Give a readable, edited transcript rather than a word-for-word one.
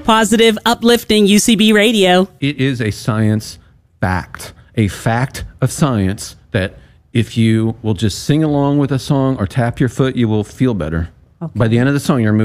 positive, uplifting UCB radio. It is a science fact, a fact of science that if you will just sing along with a song or tap your foot, you will feel better. Okay. By the end of the song, your mood